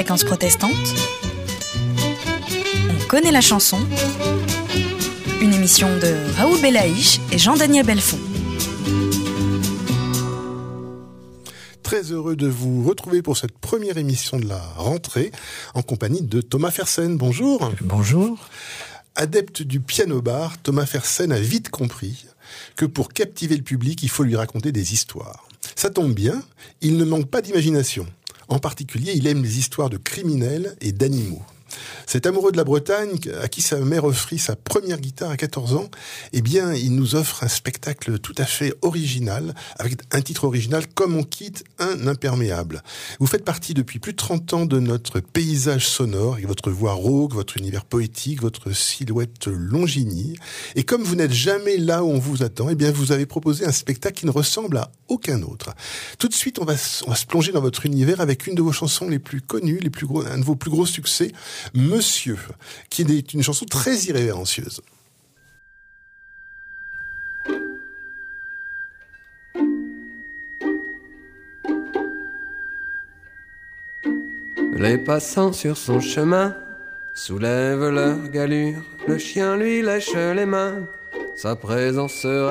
Fréquence protestante. On connaît la chanson. Une émission de Raoul Belaïch et Jean-Daniel Belfond. Très heureux de vous retrouver pour cette première émission de la rentrée en compagnie de Thomas Fersen. Bonjour. Bonjour. Adepte du piano-bar, Thomas Fersen a vite compris que pour captiver le public, il faut lui raconter des histoires. Ça tombe bien, il ne manque pas d'imagination. En particulier, il aime les histoires de criminels et d'animaux. Cet amoureux de la Bretagne, à qui sa mère offrit sa première guitare à 14 ans, eh bien, il nous offre un spectacle tout à fait original, avec un titre original, Comme on quitte un imperméable. Vous faites partie depuis plus de 30 ans de notre paysage sonore, avec votre voix rauque, votre univers poétique, votre silhouette longiligne. Et comme vous n'êtes jamais là où on vous attend, eh bien, vous avez proposé un spectacle qui ne ressemble à aucun autre. Tout de suite, on va se plonger dans votre univers avec une de vos chansons les plus connues, un de vos plus gros succès, Monsieur, qui est une chanson très irrévérencieuse. Les passants sur son chemin soulèvent leur galure. Le chien lui lèche les mains. Sa présence sera